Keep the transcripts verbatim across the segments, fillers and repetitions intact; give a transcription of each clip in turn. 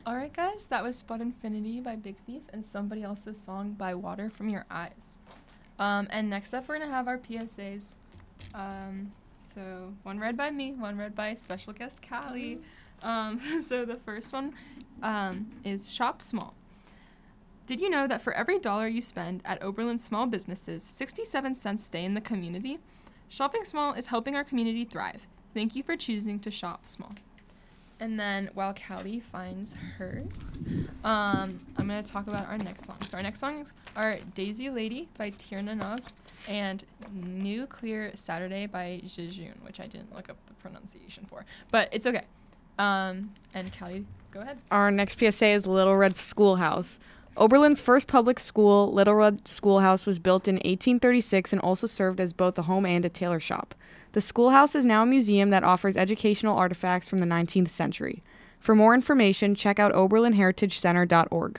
Alright guys, that was Spot Infinity by Big Thief and somebody else's song by Water From Your Eyes. Um, and next up we're going to have our P S As. Um, so one read by me, one read by special guest Callie. Um, so the first one um, is Shop Small. Did you know that for every dollar you spend at Oberlin small businesses, sixty-seven cents stay in the community? Shopping small is helping our community thrive. Thank you for choosing to shop small. And then while Callie finds hers, um, I'm going to talk about our next songs. So our next songs are Daisy Lady by Tierna Nog and Nuclear Saturday by Jejun, which I didn't look up the pronunciation for. But it's okay. Um, and Callie, go ahead. Our next P S A is Little Red Schoolhouse. Oberlin's first public school, Little Red Schoolhouse, was built in eighteen thirty-six and also served as both a home and a tailor shop. The schoolhouse is now a museum that offers educational artifacts from the nineteenth century. For more information, check out oberlin heritage center dot org.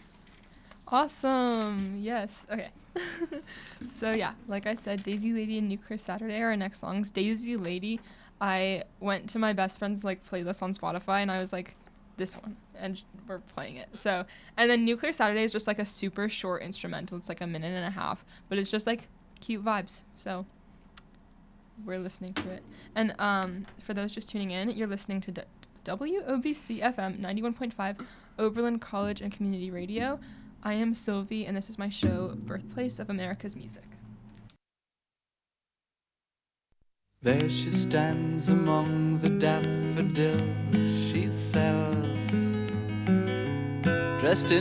Awesome. Yes. Okay. So yeah, like I said, Daisy Lady and Nuclear Saturday are our next songs. Daisy Lady, I went to my best friend's like playlist on Spotify and I was like, this one, and we're playing it. So, and then Nuclear Saturday is just like a super short instrumental. It's like a minute and a half, but it's just like cute vibes. So we're listening to it. And um, for those just tuning in, you're listening to D- W O B C F M ninety-one point five, Oberlin College and Community Radio. I am Sylvie, and this is my show, Birthplace of America's Music. There she stands among the daffodils she sells, dressed in